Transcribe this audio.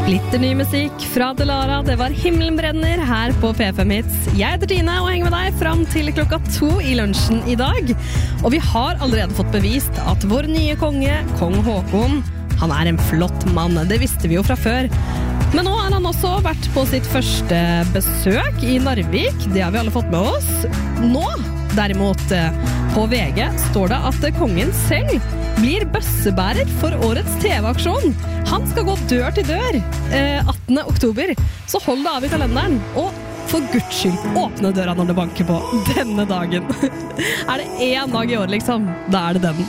Splitter ny musikk fra Delara, det var Himmelen brenner her på P5 Hits. Jeg heter Tine og henger med deg fram til 2:00 i lunsjen i dag. Og vi har allerede fått bevist at vår nye konge, kong Håkon, han er en flott mann, det visste vi jo fra før. Men nå har han også vært på sitt første besøk i Narvik, det har vi alle fått med oss. Nå, derimot, på VG står det at kongen selv blir bøssebærer for årets TV-aksjon. Han skal gå dør til dør 18. oktober, så hold det av i kalenderen. Og for Guds skyld, åpne døra når det banker på denne dagen. Er det en dag i år, liksom, da er det den.